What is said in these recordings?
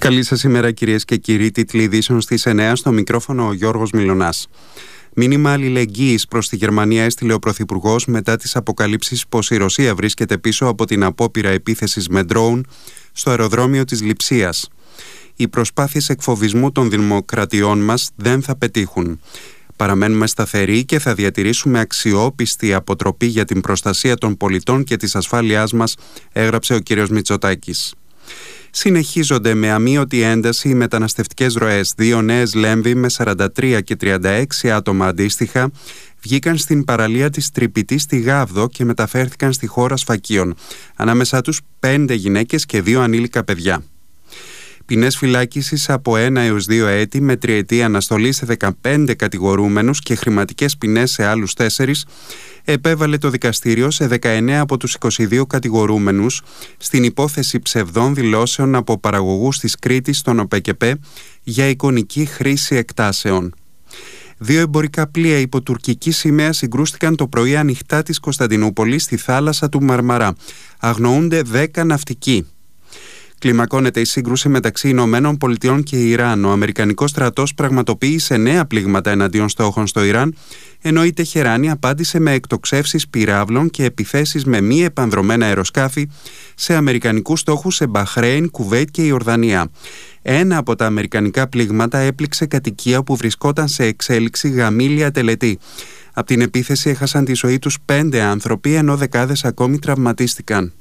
Καλή σας ημέρα, κυρίες και κύριοι. Τίτλοι ειδήσεων στις 9, στο μικρόφωνο ο Γιώργος Μιλωνάς. Μήνυμα αλληλεγγύης προς τη Γερμανία έστειλε ο Πρωθυπουργός μετά τις αποκαλύψεις πως η Ρωσία βρίσκεται πίσω από την απόπειρα επίθεσης με ντρόουν στο αεροδρόμιο της Λειψίας. Οι προσπάθειες εκφοβισμού των δημοκρατιών μας δεν θα πετύχουν. Παραμένουμε σταθεροί και θα διατηρήσουμε αξιόπιστη αποτροπή για την προστασία των πολιτών και της ασφάλειάς μας, έγραψε ο κ. Μητσοτάκης. Συνεχίζονται με αμείωτη ένταση οι μεταναστευτικές ροές. 2 νέες Λέμβοι με 43 και 36 άτομα αντίστοιχα βγήκαν στην παραλία της Τρυπητής στη Γάβδο και μεταφέρθηκαν στη χώρα Σφακίων. Ανάμεσά τους 5 γυναίκες και 2 ανήλικα παιδιά. Ποινές φυλάκισης από 1 έως 2 έτη με τριετή αναστολή σε 15 κατηγορούμενους και χρηματικές ποινές σε άλλους 4 επέβαλε το δικαστήριο σε 19 από τους 22 κατηγορούμενους στην υπόθεση ψευδών δηλώσεων από παραγωγούς της Κρήτης στον ΟΠΕΚΕΠΕ για εικονική χρήση εκτάσεων. 2 εμπορικά πλοία υπό τουρκική σημαία συγκρούστηκαν το πρωί ανοιχτά της Κωνσταντινούπολης στη θάλασσα του Μαρμαρά. Αγνοούνται 10 ναυτικοί. Κλιμακώνεται η σύγκρουση μεταξύ Ηνωμένων Πολιτειών και Ιράν. Ο Αμερικανικός στρατός πραγματοποίησε νέα πλήγματα εναντίον στόχων στο Ιράν, ενώ η Τεχεράνη απάντησε με εκτοξεύσεις πυράβλων και επιθέσεις με μη επανδρωμένα αεροσκάφη σε αμερικανικούς στόχους σε Μπαχρέιν, Κουβέιτ και Ιορδανία. Ένα από τα αμερικανικά πλήγματα έπληξε κατοικία που βρισκόταν σε εξέλιξη γαμήλια τελετή. Από την επίθεση έχασαν τη ζωή τους 5 άνθρωποι, ενώ δεκάδες ακόμη τραυματίστηκαν.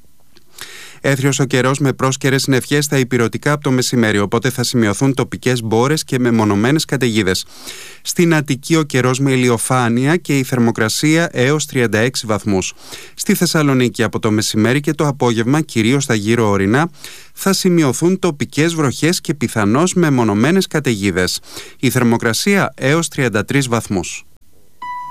Έθριος ο καιρός με πρόσκαιρες συννεφιές στα ηπειρωτικά από το μεσημέρι, οπότε θα σημειωθούν τοπικές μπόρες και μεμονωμένες καταιγίδες. Στην Αττική ο καιρός με ηλιοφάνεια και η θερμοκρασία έως 36 βαθμούς. Στη Θεσσαλονίκη από το μεσημέρι και το απόγευμα, κυρίως στα γύρω ορεινά, θα σημειωθούν τοπικές βροχές και πιθανώς μεμονωμένες καταιγίδες. Η θερμοκρασία έως 33 βαθμούς.